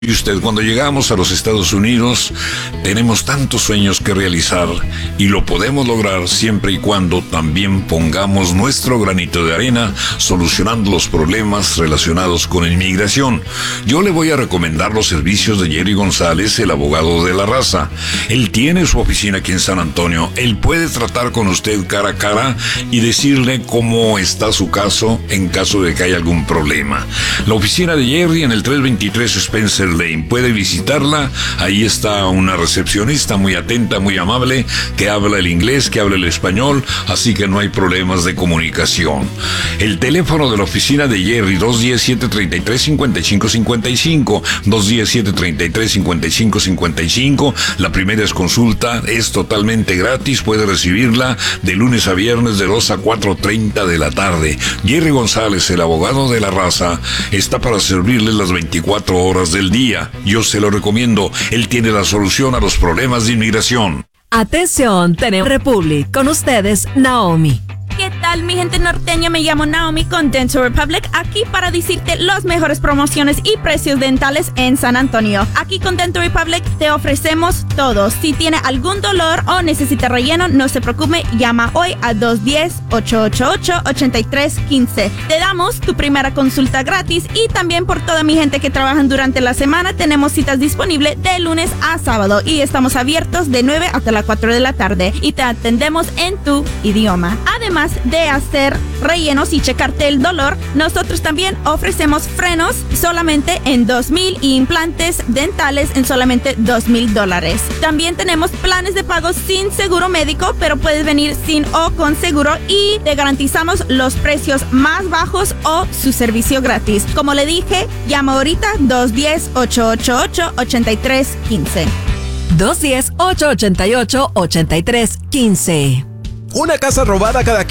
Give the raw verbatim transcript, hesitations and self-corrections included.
Y usted, cuando llegamos a los Estados Unidos, tenemos tantos sueños que realizar y lo podemos lograr siempre y cuando también pongamos nuestro granito de arena solucionando los problemas relacionados con inmigración. Yo le voy a recomendar los servicios de Jerry González, el abogado de la raza. Él tiene su oficina aquí en San Antonio. Él puede tratar con usted cara a cara y decirle cómo está su caso en caso de que haya algún problema. La oficina de Jerry en el trescientos veintitrés Spencer Lane. Puede visitarla. Ahí está una recepcionista muy atenta, muy amable, que habla el inglés, que habla el español, así que no hay problemas de comunicación. El teléfono de la oficina de Jerry, dos uno cero, siete tres tres, cinco cinco cinco cinco, dos uno cero, siete tres tres, cinco cinco cinco cinco. La primera es consulta, es totalmente gratis, puede recibirla de lunes a viernes de dos a cuatro treinta de la tarde. Jerry González, el abogado de la raza, está para servirles las veinticuatro horas del día. Yo se lo recomiendo. Él tiene la solución a los problemas de inmigración. Atención, tenemos Republic. Con ustedes, Naomi. ¿Qué tal, mi gente norteña? Me llamo Naomi con Dental Republic, aquí para decirte las mejores promociones y precios dentales en San Antonio. Aquí con Dental Republic te ofrecemos todo. Si tiene algún dolor o necesita relleno, no se preocupe, llama hoy a dos uno cero, ocho ocho ocho, ocho tres uno cinco. Te damos tu primera consulta gratis y también por toda mi gente que trabajan durante la semana tenemos citas disponibles de lunes a sábado y estamos abiertos de nueve hasta las cuatro de la tarde y te atendemos en tu idioma. Además de hacer rellenos y checarte el dolor, nosotros también ofrecemos frenos solamente en dos mil y implantes dentales en solamente dos mil dólares. También tenemos planes de pago sin seguro médico, pero puedes venir sin o con seguro y te garantizamos los precios más bajos o su servicio gratis. Como le dije, llama ahorita dos uno cero, ocho ocho ocho, ocho tres uno cinco. dos uno cero, ocho ocho ocho, ocho tres uno cinco. Una casa robada cada